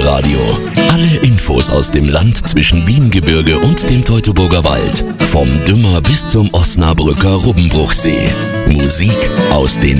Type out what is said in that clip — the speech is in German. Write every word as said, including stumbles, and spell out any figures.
Wiesenradio. Alle Infos aus dem Land zwischen Wiengebirge und dem Teutoburger Wald. Vom Dümmer bis zum Osnabrücker Rubbenbruchsee. Musik aus den